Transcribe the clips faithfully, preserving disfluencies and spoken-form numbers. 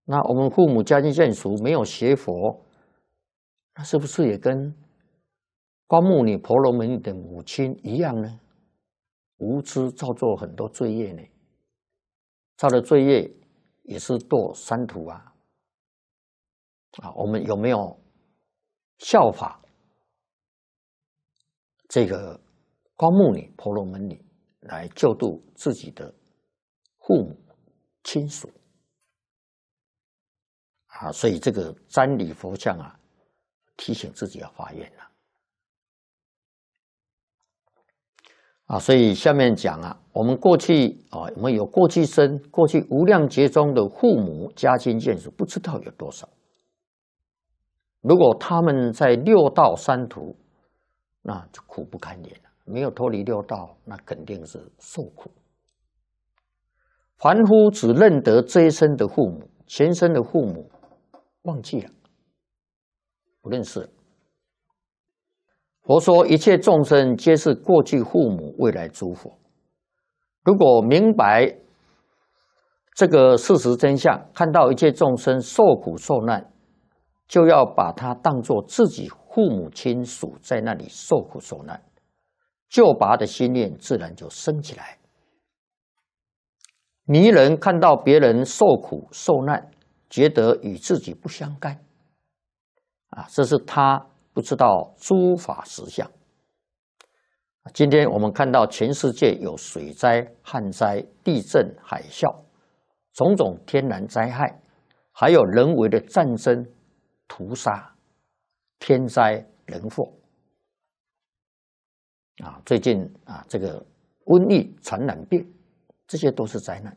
那我们父母家境眷属，没有学佛，那是不是也跟光目女婆罗门女的母亲一样呢？无知造作很多罪业呢，造的罪业也是堕三途啊！啊，我们有没有效法这个光目女婆罗门女来救度自己的父母亲属？啊，所以这个瞻礼佛像啊，提醒自己要发愿了。啊，所以下面讲啊，我们过去啊，我们有过去生、过去无量劫中的父母家亲眷属，不知道有多少。如果他们在六道三途，那就苦不堪言了。没有脱离六道，那肯定是受苦。凡夫只认得这一生的父母，前生的父母忘记了，不认识了。佛说一切众生皆是过去父母，未来诸佛。如果明白这个事实真相，看到一切众生受苦受难，就要把它当作自己父母亲属在那里受苦受难，救拔的心念自然就升起来。迷人看到别人受苦受难，觉得与自己不相干，啊，这是他不知道诸法实相。今天我们看到全世界有水灾、旱灾、地震、海啸，种种天然灾害，还有人为的战争、屠杀、天灾人祸。啊，最近啊，这个瘟疫、传染病，这些都是灾难。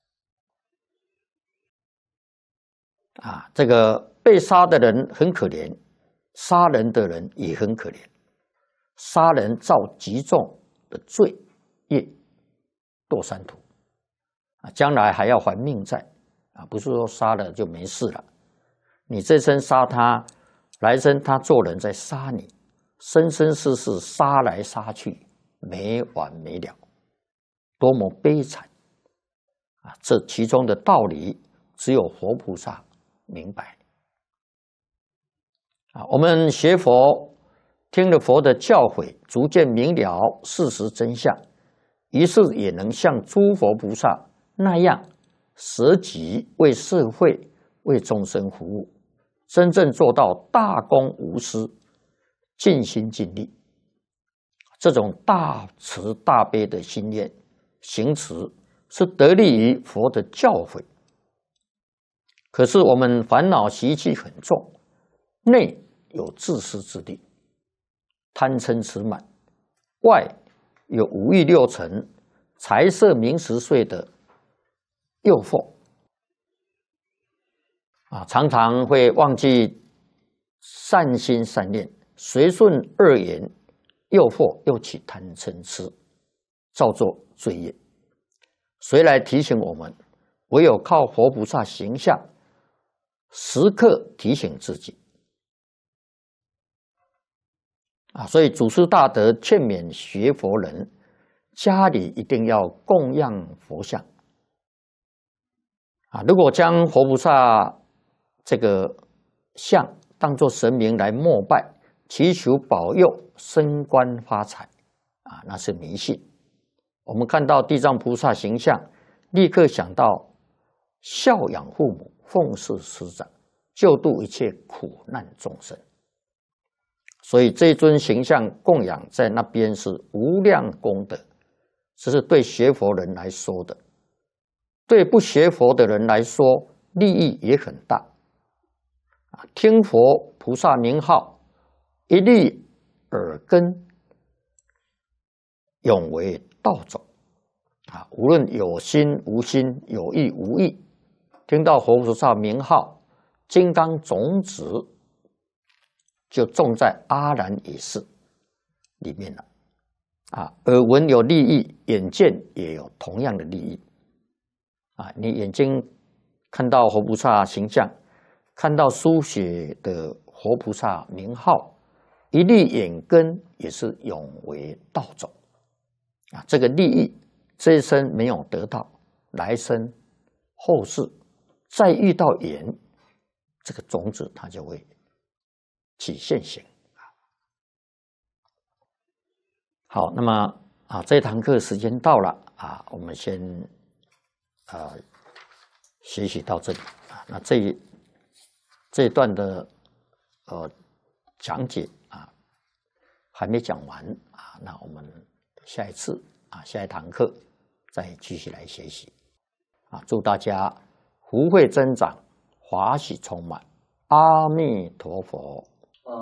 啊，这个被杀的人很可怜，杀人的人也很可怜。杀人造极重的罪业，堕三途。啊，将来还要还命债。啊，不是说杀了就没事了。你这生杀他，来生他做人再杀你，生生世世杀来杀去，没完没了，多么悲惨啊！这其中的道理，只有佛菩萨明白。啊，我们学佛，听了佛的教诲，逐渐明了事实真相，于是也能像诸佛菩萨那样舍己为社会、为众生服务，真正做到大公无私、尽心尽力。这种大慈大悲的心愿行持，是得力于佛的教诲。可是我们烦恼习气很重，内有自私自利，贪嗔痴慢，外有五欲六尘、财色名食睡的诱惑啊，常常会忘记善心善念，随顺恶言诱惑，又起贪嗔痴，造作罪业。谁来提醒我们？唯有靠佛菩萨形象，时刻提醒自己啊！所以祖师大德劝勉学佛人，家里一定要供养佛像啊！如果将佛菩萨这个像当作神明来膜拜，祈求保佑升官发财啊，那是迷信。我们看到地藏菩萨形象，立刻想到孝养父母、奉事师长、救度一切苦难众生。所以这尊形象供养在那边是无量功德，这是对学佛人来说的。对不学佛的人来说，利益也很大。听佛菩萨名号，一粒耳根，永为道种啊！无论有心无心，有意无意，听到佛菩萨名号，金刚种子就种在阿然也是里面了啊！耳闻有利益，眼见也有同样的利益啊！你眼睛看到佛菩萨形象，看到书写的佛菩萨名号，一粒眼根也是永为道种啊！这个利益这一生没有得到，来生后世再遇到缘，这个种子它就会起现行。好，那么啊，这堂课时间到了啊，我们先啊学习到这里啊。那这一这一段的呃讲解啊还没讲完啊，那我们下一次啊下一堂课再继续来学习啊。祝大家福慧增长，法喜充满，阿弥陀佛。